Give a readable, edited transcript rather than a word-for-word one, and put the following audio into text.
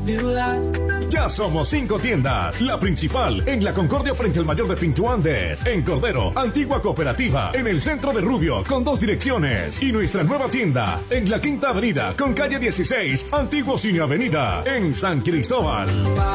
Ya somos 5 tiendas. La principal en La Concordia frente al Mayor de Pinto Andes. En Cordero, Antigua Cooperativa. En el centro de Rubio con 2 direcciones. Y nuestra nueva tienda en la Quinta Avenida con calle 16, Antiguo Cine Avenida. En San Cristóbal.